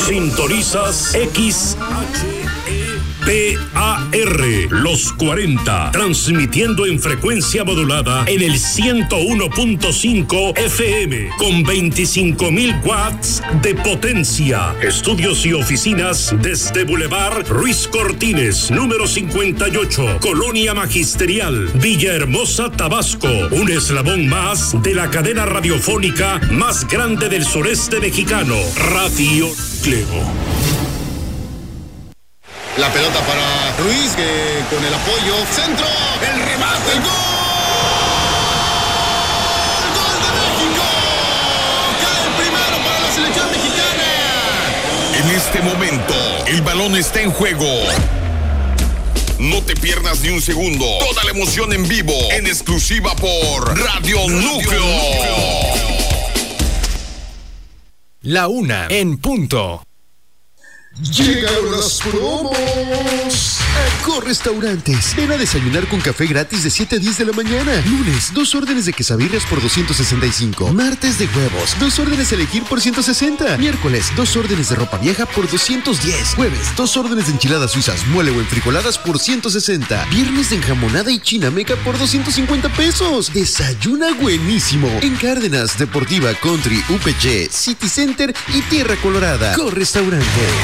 Sintonizas XHEPAR, Los 40, transmitiendo en frecuencia modulada en el 101.5 FM, con 25.000 watts de potencia. Estudios y oficinas desde Boulevard Ruiz Cortines, número 58, Colonia Magisterial, Villahermosa, Tabasco. Un eslabón más de la cadena radiofónica más grande del sureste mexicano, Radio Cleo. La pelota para Ruiz, que con el apoyo, centro, el remate, el gol. ¡Gol de México! Cae el primero para la selección mexicana. En este momento, el balón está en juego. No te pierdas ni un segundo. Toda la emoción en vivo, en exclusiva por Radio Núcleo. La 1 en punto. Llegaron las promos. Aco Restaurantes. Ven a desayunar con café gratis de 7 a 10 de la mañana. Lunes, 2 órdenes de quesabirrias por 265. Martes, de huevos, 2 órdenes a elegir por 160. Miércoles, 2 órdenes de ropa vieja por 210. Jueves, 2 órdenes de enchiladas suizas, mole o enfrijoladas por 160. Viernes de enjamonada y chinameca por 250 pesos. Desayuna buenísimo en Cárdenas, Deportiva, Country, UPC, City Center y Tierra Colorada. Aco Restaurantes.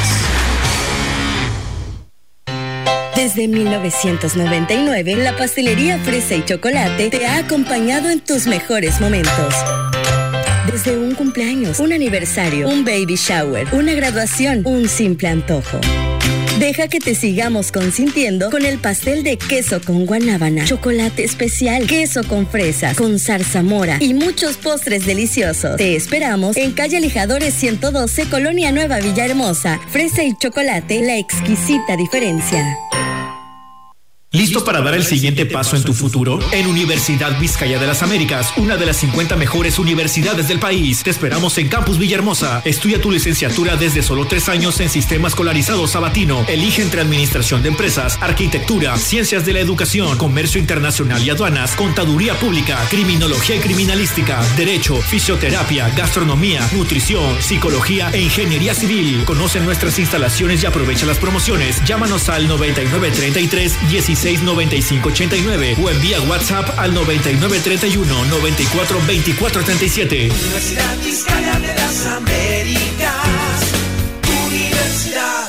Desde 1999, la pastelería Fresa y Chocolate te ha acompañado en tus mejores momentos. Desde un cumpleaños, un aniversario, un baby shower, una graduación, un simple antojo. Deja que te sigamos consintiendo con el pastel de queso con guanábana, chocolate especial, queso con fresas, con zarzamora y muchos postres deliciosos. Te esperamos en calle Lijadores 112, Colonia Nueva, Villahermosa. Fresa y Chocolate, la exquisita diferencia. ¿Listo para dar el siguiente paso en tu futuro? En Universidad Vizcaya de las Américas, una de las 50 mejores universidades del país. Te esperamos en Campus Villahermosa. Estudia tu licenciatura desde solo 3 años en Sistema Escolarizado Sabatino. Elige entre Administración de Empresas, Arquitectura, Ciencias de la Educación, Comercio Internacional y Aduanas, Contaduría Pública, Criminología y Criminalística, Derecho, Fisioterapia, Gastronomía, Nutrición, Psicología e Ingeniería Civil. Conoce nuestras instalaciones y aprovecha las promociones. Llámanos al 9933 169589 o envía WhatsApp al 9931 94 24 37. Universidad Vizcaya de las Américas. Universidad.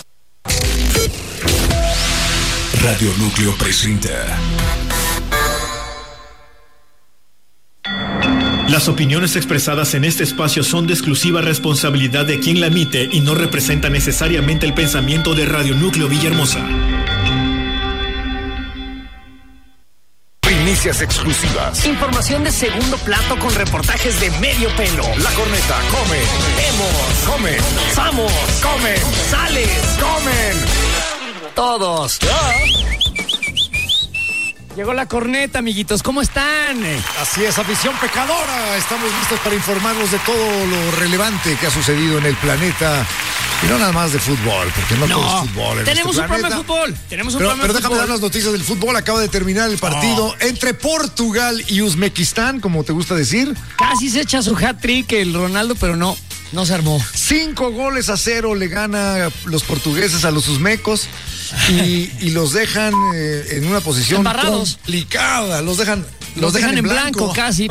Radio Núcleo presenta. Las opiniones expresadas en este espacio son de exclusiva responsabilidad de quien la emite y no representan necesariamente el pensamiento de Radio Núcleo Villahermosa. Primicias exclusivas. Información de segundo plato con reportajes de medio pelo. La Corneta, come. Vemos, come. Vamos, come. Sales, comen. Todos. Llegó La Corneta, amiguitos, ¿cómo están? Así es, afición pecadora. Estamos listos para informarnos de todo lo relevante que ha sucedido en el planeta. Y no nada más de fútbol, porque no todo es fútbol. Tenemos un programa de fútbol. Pero déjame dar las noticias del fútbol. Acaba de terminar el partido entre Portugal y Uzbekistán, como te gusta decir. Casi se echa su hat-trick el Ronaldo, pero no se armó. 5-0 le gana los portugueses a los uzbecos y los dejan en una posición embarrados, complicada. Los dejan en blanco casi.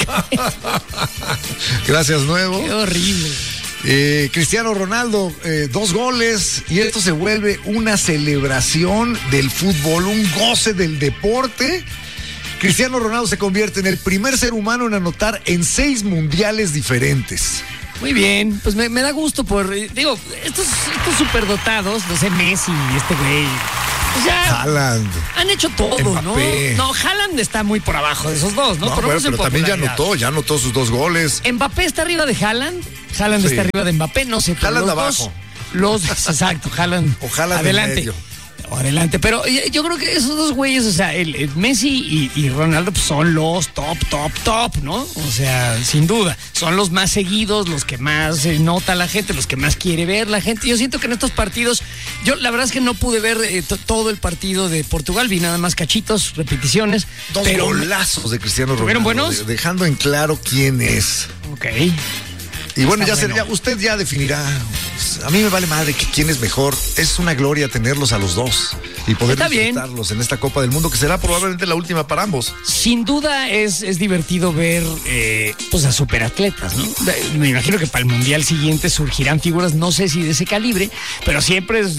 Gracias, Nuevo. Qué horrible. Cristiano Ronaldo, 2 goles y esto se vuelve una celebración del fútbol, un goce del deporte. Cristiano Ronaldo se convierte en el primer ser humano en anotar en 6 mundiales diferentes. Muy bien, pues me da gusto digo, estos superdotados, no sé, Messi y este güey. Pues ya Haaland. Han hecho todo, Mbappé. ¿no? No, Haaland está muy por abajo de esos dos, ¿no? Pero también ya anotó sus 2 goles. Mbappé está arriba de Haaland. Haaland está arriba de Mbappé, no sé. Haaland abajo. Exacto, Haaland. O Haaland adelante. Adelante, pero yo creo que esos dos güeyes, o sea, el Messi y Ronaldo pues, son los top, ¿no? O sea, sin duda, son los más seguidos, los que más nota la gente, los que más quiere ver la gente. Yo siento que en estos partidos, yo la verdad es que no pude ver todo el partido de Portugal, vi nada más cachitos, repeticiones. 2 golazos de Cristiano Ronaldo. ¿Fueron buenos? Dejando en claro quién es. Ok. Y bueno, usted ya definirá A mí me vale madre que quién es mejor. Es una gloria tenerlos a los dos y poder disfrutarlos en esta Copa del Mundo, que será probablemente la última para ambos. Sin duda es divertido ver pues a superatletas, ¿no? Me imagino que para el Mundial siguiente surgirán figuras, no sé si de ese calibre, pero siempre es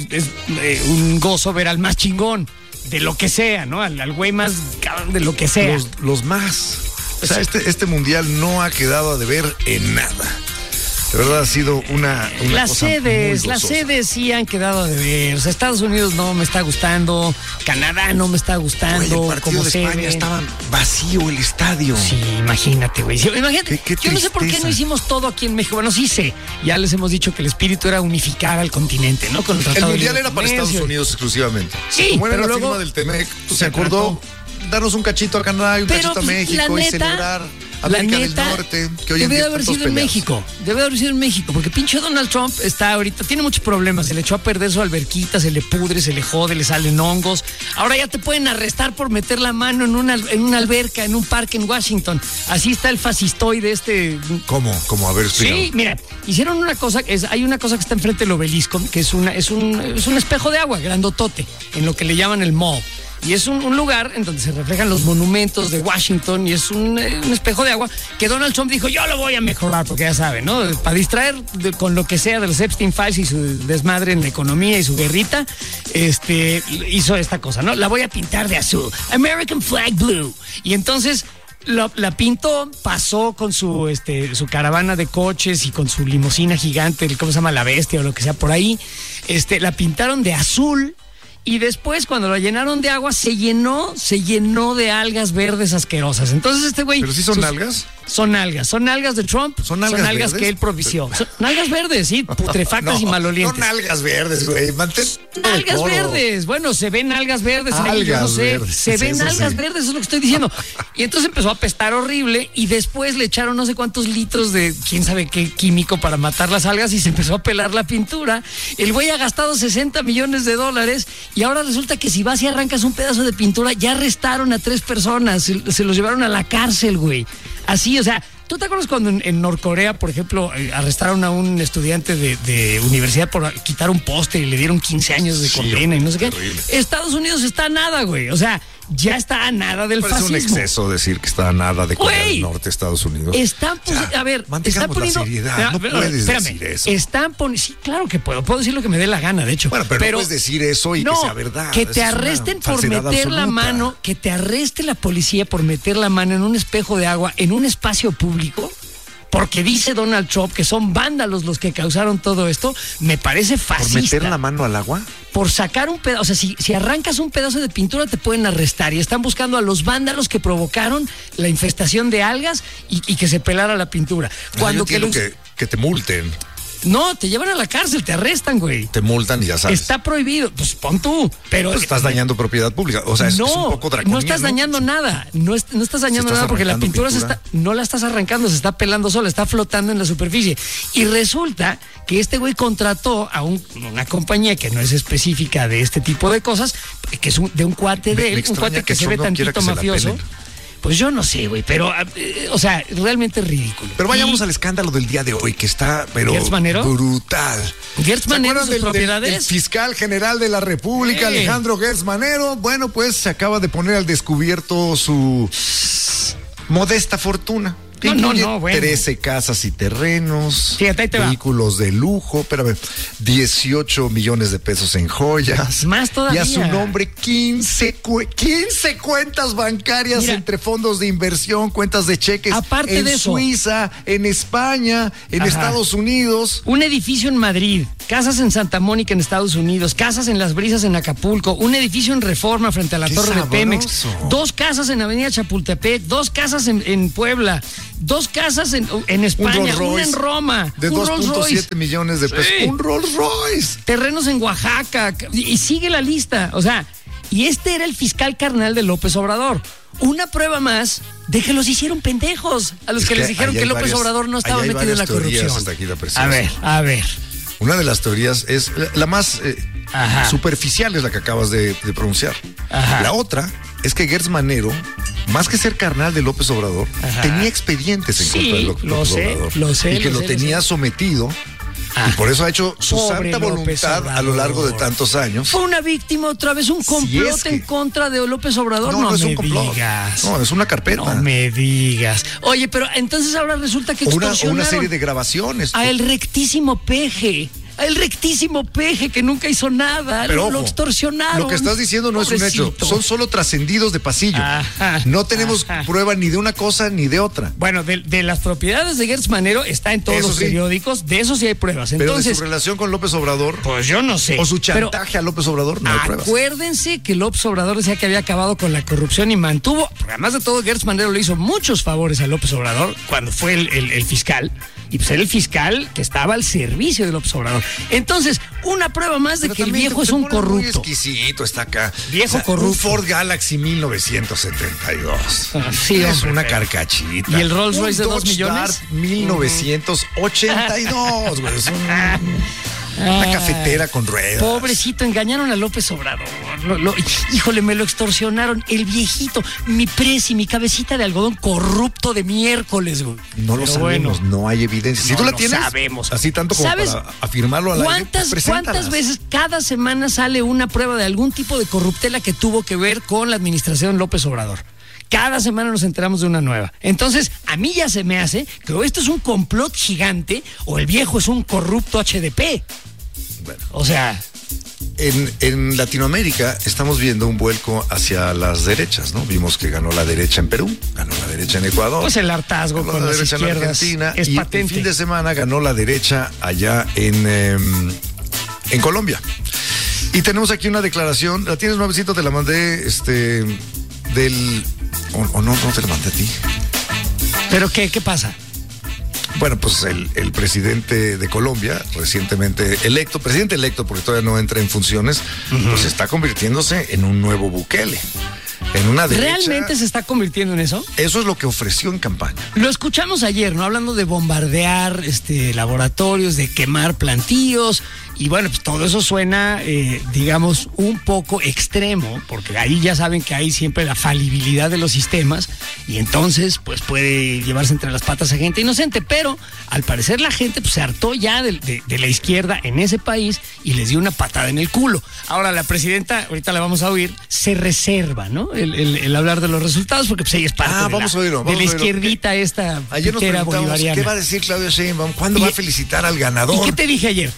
un gozo ver al más chingón, de lo que sea, ¿no? Al güey más cabrón de lo que sea. Los más. O sea, este Mundial no ha quedado a deber en nada. De verdad ha sido una las cosa sedes, muy las gozosa. sedes sí han quedado de ver. O sea, Estados Unidos no me está gustando, Canadá no me está gustando. Güey, el partido de España estaba vacío el estadio. Sí, imagínate, güey. Sí, imagínate, Qué yo no sé por qué no hicimos todo aquí en México. Bueno, sí sé. Ya les hemos dicho que el espíritu era unificar al continente, ¿no? Con el El Tratado de Mundial Libre era para Comercio. Estados Unidos exclusivamente. Sí, como era pero la luego firma del TEMEC, se se acordó darnos un cachito a Canadá y un Pero, cachito a pues, México la y neta, celebrar la América neta, del Norte, que hoy en debe día haber están sido todos en peleados. México. Debe haber sido en México, porque pinche Donald Trump está ahorita, tiene muchos problemas. Se le echó a perder su alberquita, se le pudre, se le jode, le salen hongos. Ahora ya te pueden arrestar por meter la mano en una alberca, en un parque en Washington. Así está el fascistoide este. ¿Cómo? A ver, explícame. Sí, mira, hicieron una cosa, hay una cosa que está enfrente del obelisco, que es un espejo de agua grandotote, en lo que le llaman el mall. Y es un lugar en donde se reflejan los monumentos de Washington y es un espejo de agua que Donald Trump dijo, yo lo voy a mejorar, porque ya saben, ¿no? Para distraer con lo que sea de los Epstein Files y su desmadre en la economía y su guerrita, hizo esta cosa, ¿no? La voy a pintar de azul. American Flag Blue. Y entonces la pintó, pasó con su caravana de coches y con su limusina gigante, ¿cómo se llama? La Bestia o lo que sea por ahí. La pintaron de azul. Y después, cuando la llenaron de agua, se llenó de algas verdes asquerosas. Entonces este güey... ¿Pero sí son algas? Son algas de Trump. ¿Son algas verdes? Que él propició. Son algas verdes, sí, putrefactas y malolientes. Son algas verdes, güey. Algas verdes. Bueno, se ven algas verdes ahí, yo no sé. Verdes. Se ven Eso algas sí. verdes, eso es lo que estoy diciendo. Y entonces empezó a apestar horrible y después le echaron no sé cuántos litros de quién sabe qué químico para matar las algas y se empezó a pelar la pintura. El güey ha gastado $60 millones y ahora resulta que si vas y arrancas un pedazo de pintura, ya arrestaron a 3 personas, se los llevaron a la cárcel, güey. Así, o sea, ¿tú te acuerdas cuando en Norcorea, por ejemplo, arrestaron a un estudiante de universidad por quitar un poste y le dieron 15 años de condena y no sé qué? Horrible. Estados Unidos está a nada, güey. O sea, ya está a nada del Parece fascismo. un exceso decir que está a nada de Corea Güey, del Norte, Estados Unidos. Están, a ver, están mantengamos poniendo. la seriedad, no puedes decir eso. Están poniendo. Sí, claro que puedo decir lo que me dé la gana, de hecho. Bueno, pero no puedes decir eso y que sea verdad. Que Eso te es una arresten por falsedad meter la absoluta. mano, que te arreste la policía por meter la mano en un espejo de agua en un espacio público. Porque dice Donald Trump que son vándalos los que causaron todo esto, me parece fascista. ¿Por meter la mano al agua? Por sacar un pedazo, o sea, si arrancas un pedazo de pintura te pueden arrestar y están buscando a los vándalos que provocaron la infestación de algas y que se pelara la pintura. Cuando que te multen. No, te llevan a la cárcel, te arrestan, güey. Te multan y ya sabes. Está prohibido, pues pon tú, pero... Pues estás dañando propiedad pública, o sea, es un poco draconiano. No estás dañando nada, no estás dañando nada porque la pintura no la estás arrancando, se está pelando sola, está flotando en la superficie. Y resulta que este güey contrató a una compañía que no es específica de este tipo de cosas, que es de un cuate de él, un cuate que se ve tantito mafioso. Pues yo no sé, güey, pero, o sea, realmente es ridículo. Pero vayamos al escándalo del día de hoy, que está, pero ¿Gertz Manero? brutal. ¿Gertz Manero sus propiedades? El fiscal general de la República, Alejandro Gertz Manero, bueno, pues se acaba de poner al descubierto su modesta fortuna. No, bueno. 13 casas y terrenos, fíjate, ahí te vehículos de lujo, espérame, 18 millones de pesos en joyas. Más todavía. Y a su nombre 15 cuentas bancarias. Mira, entre fondos de inversión, cuentas de cheques. Aparte de eso, Suiza, en España, en Estados Unidos. Un edificio en Madrid, casas en Santa Mónica en Estados Unidos, casas en Las Brisas en Acapulco, un edificio en Reforma frente a la Torre de Pemex, 2 casas en Avenida Chapultepec, 2 casas en Puebla, 2 casas en España, una en Roma. De 2.7 millones de pesos. Sí. Un Rolls Royce. Terrenos en Oaxaca. Y sigue la lista. O sea, y este era el fiscal carnal de López Obrador. Una prueba más de que los hicieron pendejos a los que les dijeron que López Obrador no estaba metido en la corrupción. A ver. Una de las teorías es la más superficial, es la que acabas de pronunciar. La otra es que Gertz Manero, más que ser carnal de López Obrador, tenía expedientes en contra de López Obrador. Lo sé. Y que lo tenía sometido Y por eso ha hecho su Pobre santa López voluntad Obrador. a lo largo de tantos años. Fue una víctima otra vez, un complot es que- en contra de López Obrador. No es me un complot. digas. No, es una carpeta. No me digas. Oye, pero entonces ahora resulta que O una extorsionaron serie de grabaciones. a el rectísimo Peje. A el rectísimo Peje que nunca hizo nada. Pero lo ojo, extorsionaron. Lo que estás diciendo no es un hecho. Pobrecito. Son solo trascendidos de pasillo. Ajá, No tenemos ajá. prueba ni de una cosa ni de otra. Bueno, de las propiedades de Gertz Manero está en todos Eso los sí. periódicos, de eso sí hay pruebas. Pero de Entonces, su relación con López Obrador pues yo no sé. o su Pero chantaje a López Obrador, no hay pruebas. acuérdense que López Obrador decía que había acabado con la corrupción y mantuvo, porque además de todo, Gertz Manero le hizo muchos favores a López Obrador cuando fue el fiscal. Y pues era el fiscal que estaba al servicio de López Obrador. Entonces, una prueba más de Pero que el también viejo te es un pones muy corrupto. exquisito, está acá. Viejo corrupto. Un Ford Galaxy 1972. Sí, es hombre. una carcachita. ¿Y el Rolls Royce de Un 2 Dodge millones? Dart 1982, güey. Es una cafetera con ruedas. Pobrecito, engañaron a López Obrador. Híjole, me lo extorsionaron. El viejito, mi presi, mi cabecita de algodón corrupto de miércoles, güey. No lo Pero sabemos, bueno, no hay evidencia. Si no tú la lo tienes, sabemos. así tanto como ¿Sabes para afirmarlo al aire, ¿Cuántas pues preséntalas. veces cada semana sale una prueba de algún tipo de corruptela que tuvo que ver con la administración López Obrador? Cada semana nos enteramos de una nueva. Entonces, a mí ya se me hace que o esto es un complot gigante o el viejo es un corrupto HDP. Bueno. O sea, En Latinoamérica estamos viendo un vuelco hacia las derechas, ¿no? Vimos que ganó la derecha en Perú, ganó la derecha en Ecuador. pues el hartazgo ganó con la las derecha en izquierdas Argentina es y patente. el fin de semana ganó la derecha allá en Colombia. Y tenemos aquí una declaración, la tienes nuevecito, te la mandé, del... O no te la mandé a ti. ¿Pero qué pasa? Bueno, pues el presidente de Colombia, recientemente electo, presidente electo porque todavía no entra en funciones, pues está convirtiéndose en un nuevo Bukele. En una derecha. ¿Realmente se está convirtiendo en eso? Eso es lo que ofreció en campaña. Lo escuchamos ayer, ¿no? Hablando de bombardear laboratorios, de quemar plantíos. Y bueno, pues todo eso suena, digamos, un poco extremo, porque ahí ya saben que hay siempre la falibilidad de los sistemas y entonces pues puede llevarse entre las patas a gente inocente, pero al parecer la gente pues se hartó ya de la izquierda en ese país y les dio una patada en el culo. Ahora la presidenta, ahorita la vamos a oír, se reserva, ¿no? El hablar de los resultados porque pues ella es parte Vamos a oírlo, de vamos la a oírlo. izquierdita esta Ayer nos pitera preguntamos, bolivariana. ¿qué va a decir Claudia Sheinbaum? ¿Cuándo va a felicitar al ganador? ¿Y qué te dije ayer?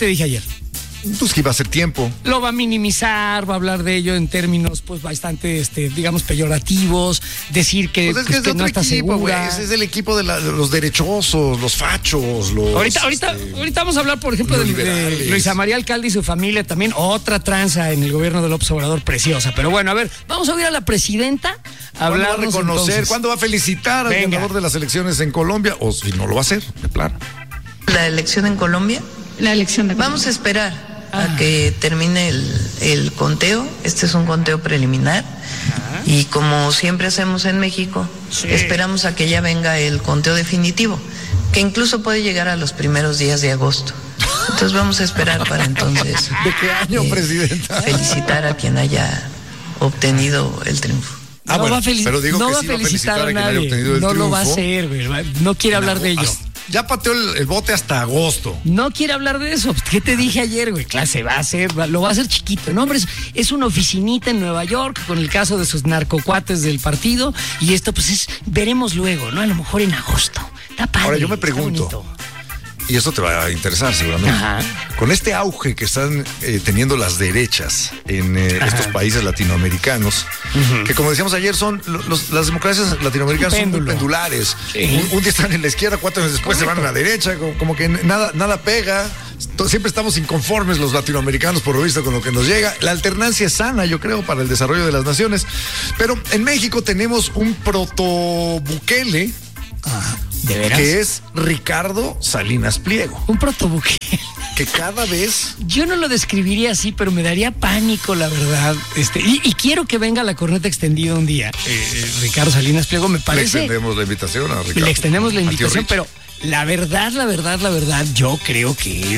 Pues que iba a ser tiempo. Lo va a minimizar, va a hablar de ello en términos pues bastante, digamos, peyorativos, decir que, Pues es que es de no otro está equipo, güey. segura. Ese es el equipo de los derechosos, los fachos, los... Ahorita vamos a hablar, por ejemplo, los de liberales. Luisa María Alcalde y su familia, también otra tranza en el gobierno de López Obrador preciosa. Pero bueno, a ver, vamos a oír a la presidenta ¿Cuándo va a hablarnos reconocer? entonces. ¿Cuándo va a felicitar al Venga. ganador de las elecciones en Colombia? O si no lo va a hacer, de plano. La elección en Colombia. La elección de Vamos a esperar a que termine el conteo. Este es un conteo preliminar. Y como siempre hacemos en México, esperamos a que ya venga el conteo definitivo, que incluso puede llegar a los primeros días de agosto. Entonces vamos a esperar para entonces. ¿De qué año, presidenta? Felicitar a quien haya obtenido el triunfo. Ah, no bueno, va a pero digo no que va a sí va a felicitar felicitar a a quien haya nadie. obtenido el No lo va a triunfo. hacer, güey. No quiere hablar de ello. Ya pateó el bote hasta agosto. No quiere hablar de eso. ¿Qué te dije ayer, güey? Clase, lo va a hacer chiquito. No, hombre, es una oficinita en Nueva York con el caso de sus narcocuates del partido. Y esto, pues, veremos luego, ¿no? A lo mejor en agosto. Está padre. Ahora yo me está pregunto, bonito. y esto te va a interesar seguramente, Ajá. con este auge que están teniendo las derechas en estos países latinoamericanos, que como decíamos ayer son las democracias latinoamericanas son muy pendulares. Sí. Un día están en la izquierda, 4 años después se van a la derecha, como que nada pega. Siempre estamos inconformes los latinoamericanos por lo visto con lo que nos llega. La alternancia es sana, yo creo, para el desarrollo de las naciones. Pero en México tenemos un proto-Bukele, ¿De veras? que es Ricardo Salinas Pliego. Un protobuque. Que cada vez... Yo no lo describiría así, pero me daría pánico, la verdad. Y quiero que venga la corneta extendida un día. Ricardo Salinas Pliego, me Le parece. extendemos la invitación a Ricardo. Le extendemos la A tío invitación, Rich. pero La verdad, yo creo que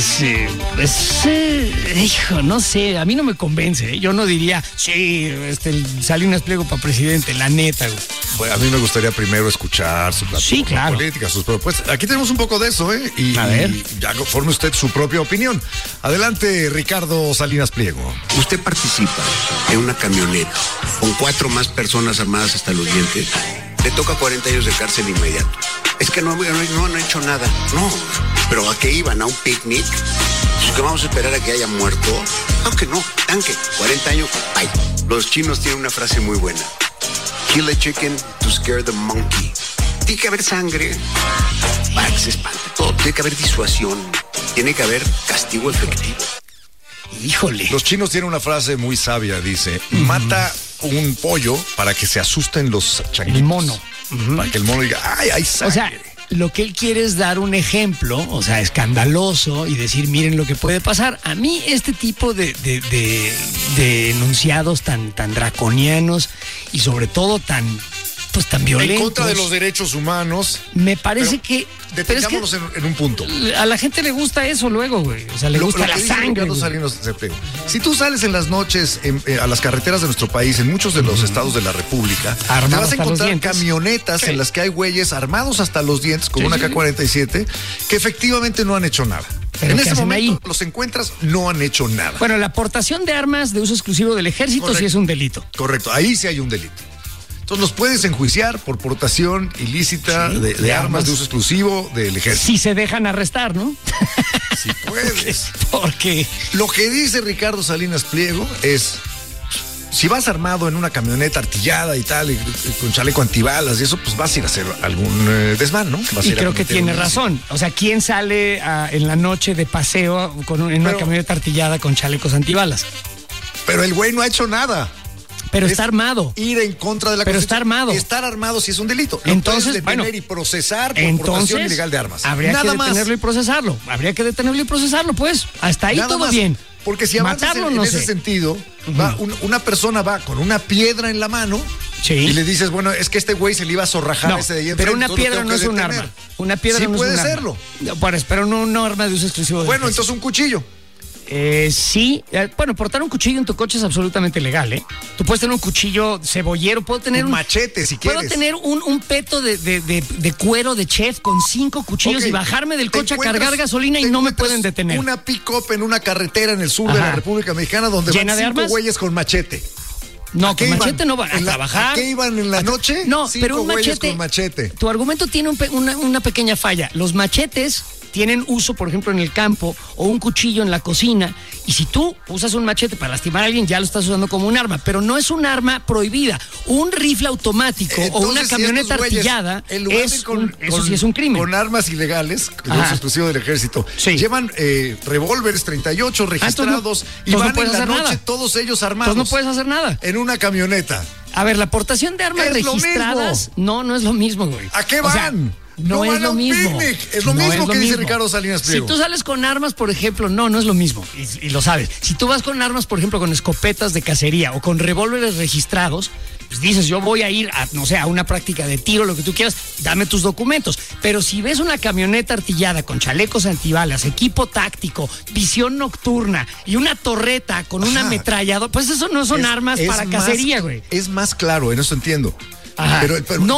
hijo, no sé, a mí no me convence, ¿eh? Yo no diría, sí, Salinas Pliego para presidente, la neta, güey. Bueno, a mí me gustaría primero escuchar su plataforma política, sus propuestas. Aquí tenemos un poco de eso, ¿eh? A ver. Y ya forme usted su propia opinión. Adelante, Ricardo Salinas Pliego. Usted participa en una camioneta con 4 más personas armadas hasta los dientes. Le toca 40 años de cárcel inmediato. Es que no han hecho nada. No, pero ¿a qué iban? ¿A un picnic? Pues que vamos a esperar a que haya muerto. Aunque no, tanque, 40 años, ay. Los chinos tienen una frase muy buena. Kill a chicken to scare the monkey. Tiene que haber sangre para que se espante todo. Tiene que haber disuasión. Tiene que haber castigo efectivo. Híjole. Los chinos tienen una frase muy sabia, dice, mata un pollo para que se asusten los changuitos. El mono. Para que el mono diga, ¡ay, hay sangre! O sea, lo que él quiere es dar un ejemplo, o sea, escandaloso, y decir, miren lo que puede pasar. A mí este tipo de enunciados tan draconianos y sobre todo tan violentos. En contra de los derechos humanos. Me parece que... Detengámonos en un punto. A la gente le gusta eso luego, güey. O sea, le gusta la sangre. Si tú sales en las noches a las carreteras de nuestro país, en muchos de los estados de la República, te vas a encontrar camionetas en las que hay güeyes armados hasta los dientes con una K-47 que efectivamente no han hecho nada. ¿Pero en ese momento los encuentras, no han hecho nada. Bueno, la aportación de armas de uso exclusivo del ejército sí es un delito. Correcto, ahí sí hay un delito. Entonces los puedes enjuiciar por portación ilícita de armas de uso exclusivo del ejército. Si se dejan arrestar, ¿no? Si puedes. Porque lo que dice Ricardo Salinas Pliego es, si vas armado en una camioneta artillada y tal, y con chaleco antibalas y eso, pues vas a ir a hacer algún desván, ¿no? Y creo que tiene razón. O sea, ¿quién sale en la noche de paseo en una camioneta artillada con chalecos antibalas? Pero el güey no ha hecho nada. Pero está armado. Ir en contra de la Pero está armado. Estar armado sí es un delito. Entonces, detener y procesar por portación ilegal de armas. Habría que detenerlo y procesarlo. Pues. Hasta ahí todo bien. Porque si avanzas en ese sentido, una persona va con una piedra en la mano y le dices, bueno, es que este güey se le iba a zorrajar ese de ahí enfrente. Pero una piedra no es un arma. Una piedra no es un arma. Sí puede serlo. Pero no un arma de uso exclusivo. Bueno, entonces un cuchillo. Sí, bueno, portar un cuchillo en tu coche es absolutamente legal, ¿eh? Tú puedes tener un cuchillo cebollero, puedo tener un machete si quieres. Puedo tener un peto de cuero de chef con 5 cuchillos y bajarme del coche a cargar gasolina y no me pueden detener. Una pick-up en una carretera en el sur de la República Mexicana donde ¿llena van 5 güeyes con machete. No, con machete no van a trabajar. ¿A qué iban en la noche? No, pero un machete. Con machete. Tu argumento tiene una pequeña falla. Los machetes tienen uso, por ejemplo, en el campo o un cuchillo en la cocina. Y si tú usas un machete para lastimar a alguien, ya lo estás usando como un arma. Pero no es un arma prohibida. Un rifle automático o una camioneta artillada, eso sí es un crimen. Con armas ilegales, de uso exclusivo del ejército. Sí. Llevan revólveres 38 registrados y van en la noche todos ellos armados. Entonces no puedes hacer nada. En una camioneta. A ver, la aportación de armas registradas no es lo mismo, güey. ¿A qué van? O sea, no es lo mismo. Es lo mismo que dice Ricardo Salinas Pliego. Si tú sales con armas, por ejemplo, no es lo mismo. Y lo sabes. Si tú vas con armas, por ejemplo, con escopetas de cacería o con revólveres registrados, pues dices, yo voy a ir a una práctica de tiro, lo que tú quieras, dame tus documentos. Pero si ves una camioneta artillada con chalecos antibalas, equipo táctico, visión nocturna y una torreta con una ametralladora, pues eso no son armas para cacería, güey. Es más claro, en eso entiendo. Pero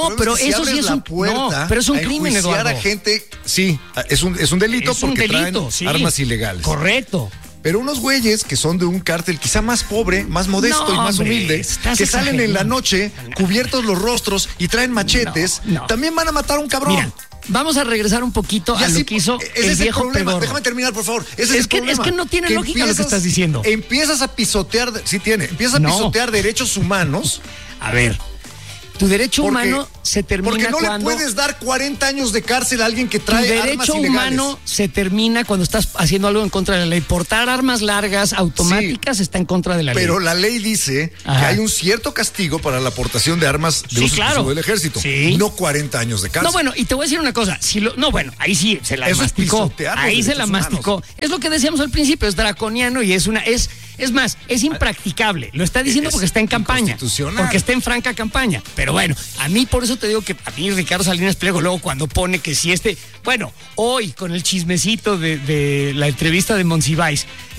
eso sí es un pero es un crimen, Eduardo. A gente, sí, es un delito porque traen armas ilegales. Correcto. Pero unos güeyes que son de un cártel quizá más pobre, más modesto y más humilde, que salen en la noche cubiertos los rostros y traen machetes, también van a matar a un cabrón. Mira, vamos a regresar un poquito a lo que hizo el viejo pedorro. Déjame terminar, por favor. Es que no tiene lógica lo que estás diciendo. Empiezas a pisotear, empiezas a pisotear derechos humanos. A ver. Tu derecho humano se termina porque no cuando... le puedes dar 40 años de cárcel a alguien que trae armas ilegales. Tu derecho humano se termina cuando estás haciendo algo en contra de la ley. Portar armas largas, automáticas, está en contra de la ley. Pero la ley dice que hay un cierto castigo para la aportación de armas de uso exclusivo del ejército. No 40 años de cárcel. No, bueno, y te voy a decir una cosa. Ahí sí se la masticó. Ahí se la masticó. Es lo que decíamos al principio, es draconiano y es Es más, es impracticable. Lo está diciendo porque está en campaña. Porque está en franca campaña. Pero bueno, a mí por eso te digo que a mí Ricardo Salinas Pliego luego cuando pone que si bueno, hoy con el chismecito de la entrevista de Monsiváis,